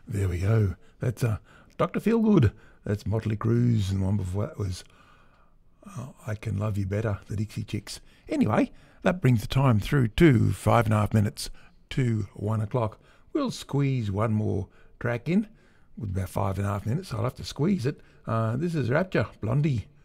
There we go. That's Dr. Feelgood. That's Motley Crue's, and the one before that was I Can Love You Better, the Dixie Chicks. Anyway, that brings the time through to 5.5 minutes to 1 o'clock. We'll squeeze one more track in with about 5.5 minutes. I'll have to squeeze it. This is Rapture, Blondie.